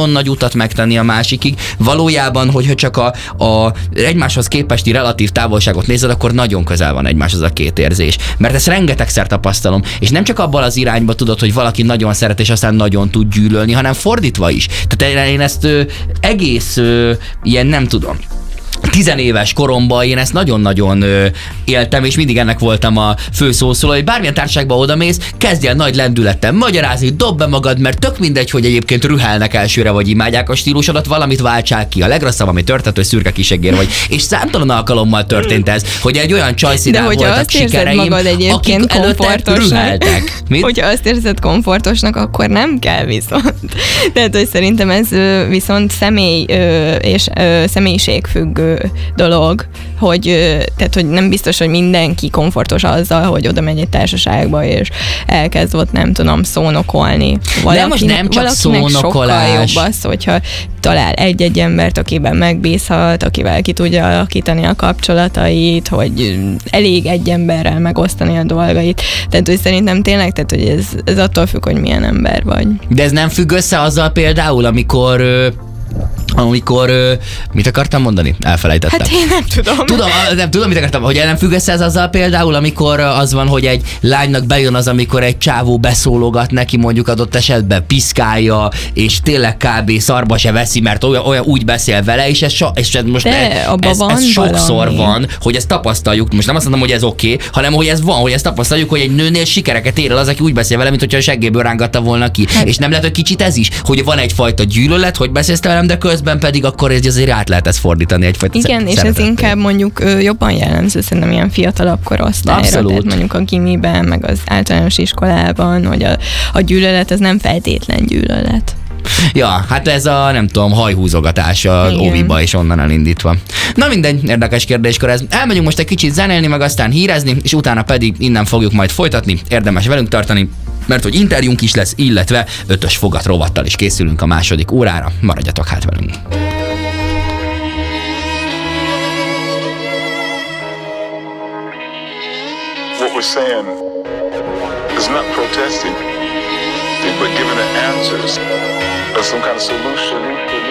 nagyon nagy utat megtenni a másikig. Valójában, hogyha csak a egymáshoz képesti relatív távolságot nézed, akkor nagyon közel van egymáshoz a két érzés. Mert ezt rengetegszer tapasztalom, és nem csak abban az irányba tudod, hogy valaki nagyon szeret, és aztán nagyon tud gyűlölni, hanem fordítva is. Tehát én ezt egész ilyen nem tudom. 10 éves koromban én ezt nagyon-nagyon éltem, és mindig ennek voltam a főszószóló, hogy bármilyen társaságba odamész, kezdj el nagy lendülettel magyarázni, dob be magad, mert tök mindegy, hogy egyébként rühelnek elsőre, vagy imádják a stílusodat, valamit váltsák ki. A legrosszabb, ami történt, hogy szürke kisegér vagy. És számtalan alkalommal történt ez, hogy egy olyan csajszínál voltak sikereim, akik előtte rüheltek. Hogyha azt érzed komfortosnak, akkor nem kell viszont. Tehát, hogy szerintem ez viszont személy és személyiségfüggő dolog, tehát, hogy nem biztos, hogy mindenki komfortos azzal, hogy oda megy egy társaságba, és elkezd ott, nem tudom, szónokolni. De most nem csak szónokolás. Sokkal jobb az, hogyha talál egy-egy embert, akiben megbízhat, akivel ki tudja alakítani a kapcsolatait, hogy elég egy emberrel megosztani a dolgait. Tehát, hogy szerintem tényleg, tehát, hogy ez attól függ, hogy milyen ember vagy. De ez nem függ össze azzal például, amikor mit akartam mondani? Elfelejtettem. Hát én nem tudom. Nem tudom, mit akartam, hogy nem függ össze ez azzal például, amikor az van, hogy egy lánynak bejön az, amikor egy csávó beszólogat neki, mondjuk adott esetben piszkálja, és tényleg kb. Szarba se veszi, mert olyan úgy beszél vele, és ez most ez sokszor van, hogy ezt tapasztaljuk. Most nem azt mondom, hogy ez oké, hanem hogy ez van, hogy ezt tapasztaljuk, hogy egy nőnél sikereket ér el az, aki úgy beszél vele, mint hogyha a seggéből rángatta volna ki. Hát. És nem lehet, hogy kicsit ez is, hogy van egyfajta gyűlölet, hogy beszélsz velem, de közben pedig akkor azért át lehet ezt fordítani egyfajta igen, és ez inkább mondjuk jobban jellemző szerintem ilyen fiatalabb korosztályra. Abszolút. Tehát mondjuk a gimiben, meg az általános iskolában, hogy a gyűlölet az nem feltétlen gyűlölet. Ja, hát ez a, nem tudom, hajhúzogatás az óviba és onnan elindítva. Na mindegy, érdekes kérdéskör ez. Elmegyünk most egy kicsit zenélni, meg aztán hírezni, és utána pedig innen fogjuk majd folytatni. Érdemes velünk tartani, mert hogy interjúnk is lesz, illetve 5-ös fogat rovattal is készülünk a második órára. Maradjatok hát velünk. What we're saying is not protesting, but giving the answers or some kind of solution